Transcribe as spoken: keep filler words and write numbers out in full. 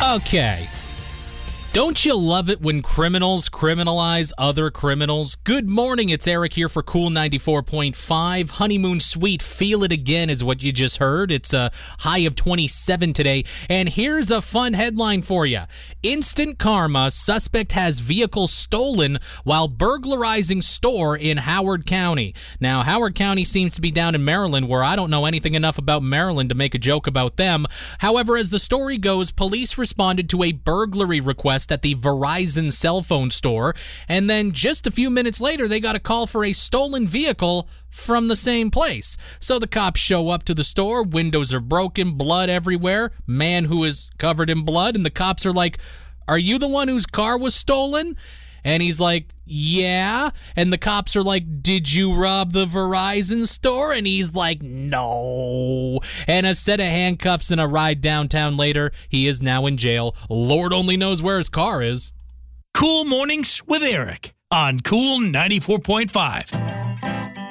Okay. Don't you love it when criminals criminalize other criminals? Good morning, it's Eric here for Cool ninety-four point five. Honeymoon Suite, feel it again is what you just heard. It's a high of twenty-seven today. And here's a fun headline for you. Instant karma, suspect has vehicle stolen while burglarizing store in Howard County. Now, Howard County seems to be down in Maryland, where I don't know anything enough about Maryland to make a joke about them. However, as the story goes, police responded to a burglary request at the Verizon cell phone store, and then just a few minutes later they got a call for a stolen vehicle from the same place. So the cops show up to the store, windows are broken, blood everywhere, man who is covered in blood, and the cops are like, "Are you the one whose car was stolen?" And he's like, "Yeah." And the cops are like, "Did you rob the Verizon store?" And he's like, "No." And a set of handcuffs and a ride downtown later, he is now in jail. Lord only knows where his car is. Cool Mornings with Eric on Cool ninety-four point five.